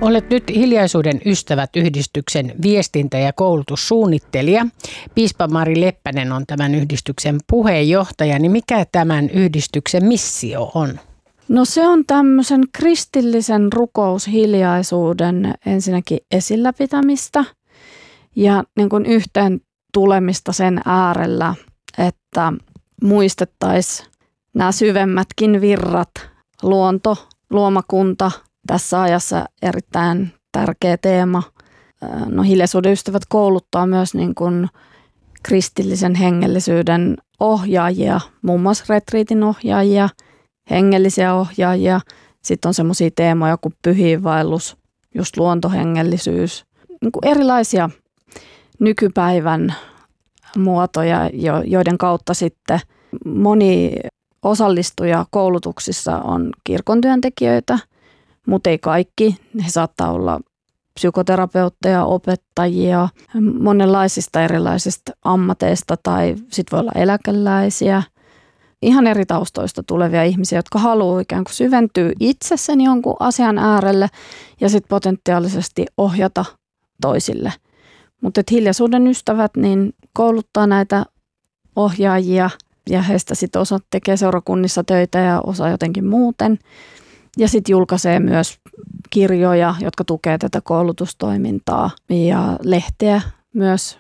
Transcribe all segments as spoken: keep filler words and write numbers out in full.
Olet nyt Hiljaisuuden ystävät -yhdistyksen viestintä- ja koulutussuunnittelija. Piispa Mari Leppänen on tämän yhdistyksen puheenjohtaja. Niin mikä tämän yhdistyksen missio on? No se on tämmöisen kristillisen rukoushiljaisuuden ensinnäkin esillä pitämistä ja niin kuin yhteen tulemista sen äärellä, että muistettaisiin nämä syvemmätkin virrat, luonto, luomakunta, tässä ajassa erittäin tärkeä teema. No Hiljaisuuden ystävät kouluttaa myös niin kuin kristillisen hengellisyyden ohjaajia, muun muassa retriitin ohjaajia, hengellisiä ohjaajia. Sitten on semmoisia teemoja kuin pyhiinvaellus, just luontohengellisyys, niin kuin erilaisia nykypäivän muotoja, joiden kautta sitten moni osallistuja koulutuksissa on kirkon työntekijöitä, mutta ei kaikki. He saattaa olla psykoterapeutteja, opettajia, monenlaisista erilaisista ammateista tai sitten voi olla eläkeläisiä. Ihan eri taustoista tulevia ihmisiä, jotka haluaa ikään kuin syventyä itse sen jonkun asian äärelle ja sitten potentiaalisesti ohjata toisille. Mutta Hiljaisuuden ystävät niin kouluttaa näitä ohjaajia ja heistä sitten osa tekee seurakunnissa töitä ja osa jotenkin muuten. Ja sitten julkaisee myös kirjoja, jotka tukevat tätä koulutustoimintaa ja lehteä myös,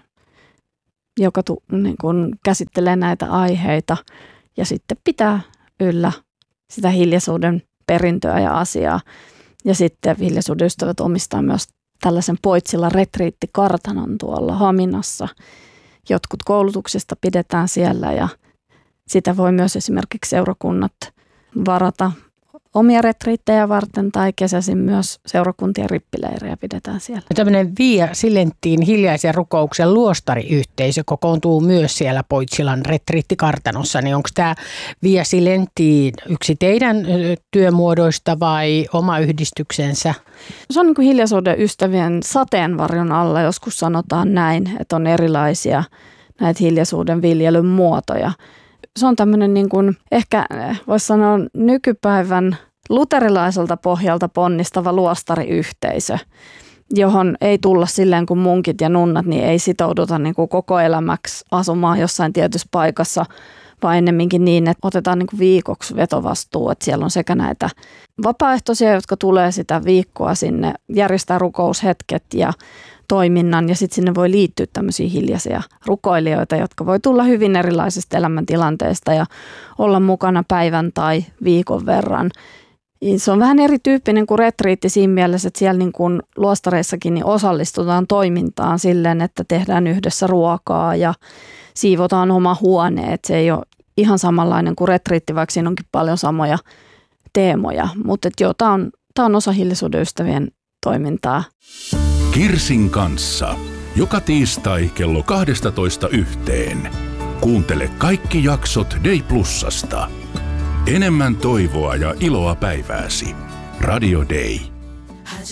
joka tu, niin kun käsittelee näitä aiheita ja sitten pitää yllä sitä hiljaisuuden perintöä ja asiaa. Ja sitten Hiljaisuuden ystävät omistaa myös tällaisen Poitsilla retriittikartanon tuolla Haminassa. Jotkut koulutuksista pidetään siellä ja sitä voi myös esimerkiksi seurakunnat varata omia retriittejä varten tai kesäisin myös seurakuntien rippileirejä pidetään siellä. Tämmöinen Via Silentiin hiljaisen rukouksen luostariyhteisö kokoontuu myös siellä Poitsilan retriittikartanossa. Niin onko tämä Via Silentiin yksi teidän työmuodoista vai oma yhdistyksensä? Se on niin kuin Hiljaisuuden ystävien sateenvarjon alla, joskus sanotaan näin, että on erilaisia näitä hiljaisuuden viljelyn muotoja. Se on tämmöinen niin kuin, ehkä voisi sanoa nykypäivän luterilaiselta pohjalta ponnistava luostariyhteisö, johon ei tulla silleen kuin munkit ja nunnat, niin ei sitouduta niin kuin koko elämäksi asumaan jossain tietyssä paikassa, vaan ennemminkin niin, että otetaan niin kuin viikoksi vetovastuu, että siellä on sekä näitä vapaaehtoisia, jotka tulee sitä viikkoa sinne, järjestää rukoushetket ja toiminnan ja sitten sinne voi liittyä tämmöisiä hiljaisia rukoilijoita, jotka voi tulla hyvin erilaisista elämäntilanteista ja olla mukana päivän tai viikon verran. Se on vähän erityyppinen kuin retriitti siinä mielessä, että siellä niin kuin luostareissakin niin osallistutaan toimintaan silleen, että tehdään yhdessä ruokaa ja siivotaan oma huone. Että se ei ole ihan samanlainen kuin retriitti, vaikka siinä onkin paljon samoja teemoja. Mutta joo, tämä on, tämä on osa Hiljaisuuden ystävien toimintaa. Kirsin kanssa. Joka tiistai kello kaksitoista yhteen. Kuuntele kaikki jaksot Day Plusasta. Enemmän toivoa ja iloa päivääsi. Radio Day.